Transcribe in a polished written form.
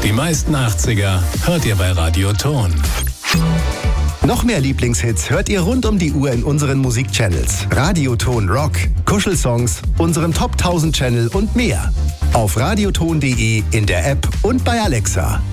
Die meisten 80er hört ihr bei Radioton. Noch mehr Lieblingshits hört ihr rund um die Uhr in unseren Musikchannels. Radioton Rock, Kuschelsongs, unserem Top 1000 Channel und mehr. Auf radioton.de, in der App und bei Alexa.